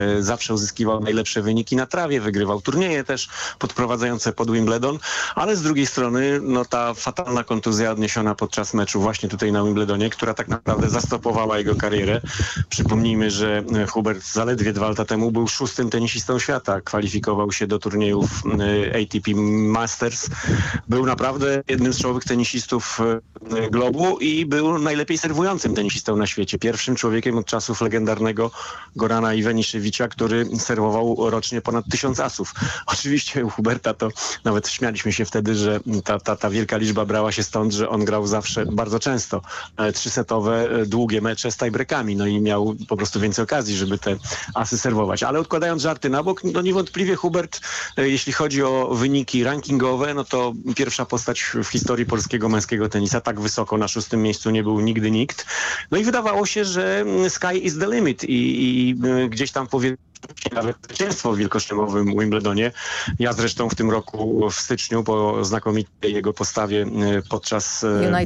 zawsze uzyskiwał najlepsze wyniki na trawie, wygrywał turnieje też podprowadzające pod Wimbledon, ale z drugiej strony no, ta fatalna kontuzja odniesiona podczas meczu właśnie tutaj na Wimbledonie, która tak naprawdę zastopowała jego karierę. Przypomnijmy, że Hubert zaledwie 2 lata temu był 6. tenisistą świata. Kwalifikował się do turniejów ATP Masters. Był naprawdę jednym z czołowych tenisistów globu i był najlepiej serwującym tenisistą na świecie. Pierwszym człowiekiem od czasów legendarnego Gorana Ivaniševiča, który serwował rocznie ponad 1000 asów. Oczywiście u Huberta to nawet śmialiśmy się wtedy, że ta wielka liczba brała się stąd, że on grał zawsze bardzo często 3-setowe, długie mecze z tiebreakami, no i miał po prostu więcej okazji, żeby te asy serwować. Ale odkładając żarty na bok, no niewątpliwie Hubert, jeśli chodzi o wyniki rankingowe, no to pierwsza postać w historii polskiego męskiego tenisa. Tak wysoko na 6. miejscu nie był nigdy nikt. No i wydawało się, że sky is the limit i gdzieś tam nawet zwycięstwo w wielkoszlemowym Wimbledonie. Ja zresztą w tym roku w styczniu po znakomitej jego postawie podczas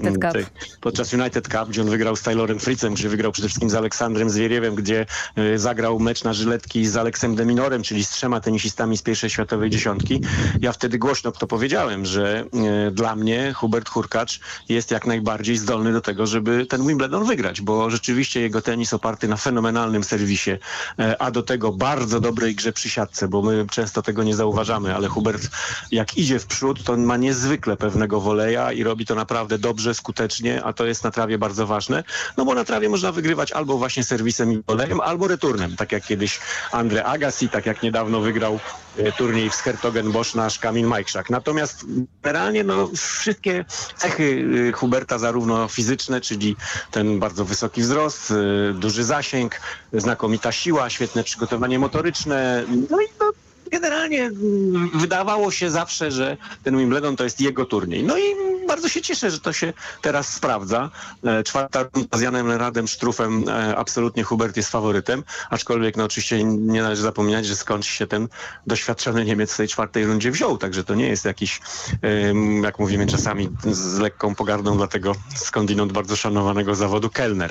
United Cup, gdzie on wygrał z Taylorem Fritzem, gdzie wygrał przede wszystkim z Aleksandrem Zwieriewem, gdzie zagrał mecz na żyletki z Aleksem de Minorem, czyli z 3 tenisistami z pierwszej światowej dziesiątki. Ja wtedy głośno to powiedziałem, że dla mnie Hubert Hurkacz jest jak najbardziej zdolny do tego, żeby ten Wimbledon wygrać, bo rzeczywiście jego tenis oparty na fenomenalnym serwisie, a do tego bardzo dobrej grze przy siatce, bo my często tego nie zauważamy, ale Hubert jak idzie w przód, to ma niezwykle pewnego woleja i robi to naprawdę dobrze, skutecznie, a to jest na trawie bardzo ważne, no bo na trawie można wygrywać albo właśnie serwisem i wolejem, albo returnem, tak jak kiedyś Andre Agassi, tak jak niedawno wygrał turniej w Schertogenbosch nasz Kamil Majchrzak. Natomiast generalnie no, wszystkie cechy Huberta, zarówno fizyczne, czyli ten bardzo wysoki wzrost, duży zasięg, znakomita siła, świetne przygotowanie motoryczne, no i no, generalnie wydawało się zawsze, że ten Wimbledon to jest jego turniej. No i bardzo się cieszę, że to się teraz sprawdza. 4. runda z Janem Lennardem Struffem, absolutnie Hubert jest faworytem, aczkolwiek no oczywiście nie należy zapominać, że skądś się ten doświadczony Niemiec w tej 4. rundzie wziął, także to nie jest jakiś, jak mówimy czasami z lekką pogardą dla tego skądinąd bardzo szanowanego zawodu, kelner.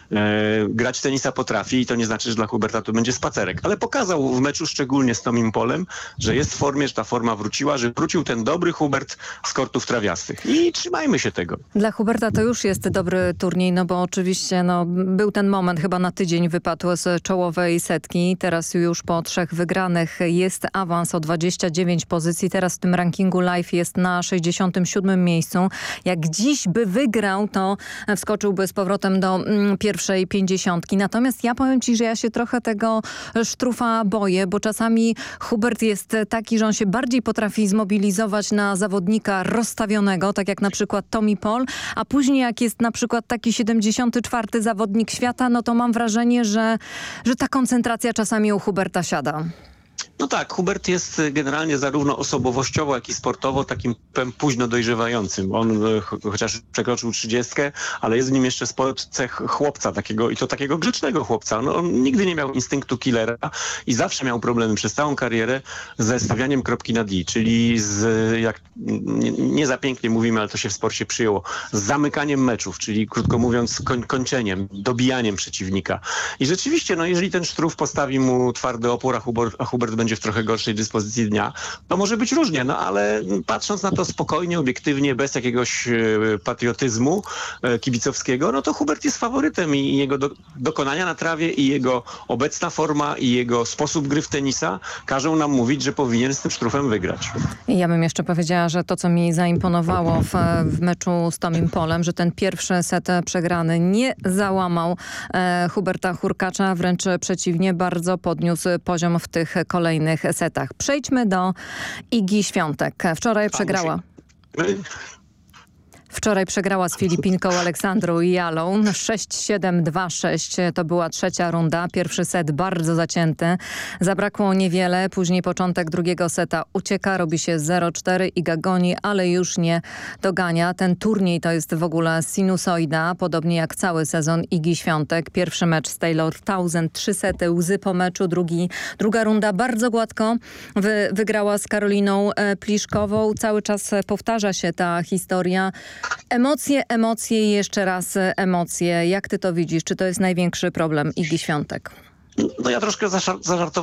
Grać tenisa potrafi i to nie znaczy, że dla Huberta to będzie spacerek, ale pokazał w meczu szczególnie z Tomim Polem, że jest w formie, że ta forma wróciła, że wrócił ten dobry Hubert z kortów trawiastych. I trzymajmy się tego. Dla Huberta to już jest dobry turniej, no bo oczywiście no, był ten moment, chyba na tydzień wypadł z czołowej setki. Teraz już po 3 wygranych jest awans o 29 pozycji. Teraz w tym rankingu live jest na 67 miejscu. Jak dziś by wygrał, to wskoczyłby z powrotem do pierwszej 50. Natomiast ja powiem ci, że ja się trochę tego Struffa boję, bo czasami Hubert jest taki, że on się bardziej potrafi zmobilizować na zawodnika rozstawionego, tak jak na przykład Tommy Paul, a później jak jest na przykład taki 74. zawodnik świata, no to mam wrażenie, że ta koncentracja czasami u Huberta siada. No tak, Hubert jest generalnie zarówno osobowościowo, jak i sportowo takim późno dojrzewającym. On chociaż przekroczył 30, ale jest w nim jeszcze sporo cech chłopca takiego i to takiego grzecznego chłopca. No, on nigdy nie miał instynktu killera i zawsze miał problemy przez całą karierę ze stawianiem kropki na D, czyli jak nie za pięknie mówimy, ale to się w sporcie przyjęło, z zamykaniem meczów, czyli krótko mówiąc kończeniem, dobijaniem przeciwnika. I rzeczywiście, no jeżeli ten Struff postawi mu twardy opór, a Hubert będzie w trochę gorszej dyspozycji dnia, to może być różnie, no ale patrząc na to spokojnie, obiektywnie, bez jakiegoś patriotyzmu kibicowskiego, no to Hubert jest faworytem i jego dokonania na trawie i jego obecna forma i jego sposób gry w tenisa każą nam mówić, że powinien z tym Struffem wygrać. Ja bym jeszcze powiedziała, że to, co mi zaimponowało w meczu z Tomim Polem, że ten pierwszy set przegrany nie załamał Huberta Hurkacza, wręcz przeciwnie, bardzo podniósł poziom w tych kolejnych setach. Przejdźmy do Igi Świątek. Wczoraj przegrała z Filipinką Aleksandrą Jalą 6-7, 2-6. To była 3. runda. Pierwszy set bardzo zacięty. Zabrakło niewiele. Później początek drugiego seta ucieka. Robi się 0-4. Iga goni, ale już nie dogania. Ten turniej to jest w ogóle sinusoida. Podobnie jak cały sezon Igi Świątek. Pierwszy mecz z Taylor 1000. 3 sety, łzy po meczu. Druga runda bardzo gładko. Wygrała z Karoliną Pliszkową. Cały czas powtarza się ta historia. Emocje i jeszcze raz emocje. Jak ty to widzisz? Czy to jest największy problem Igi Świątek? No ja troszkę zażartowałem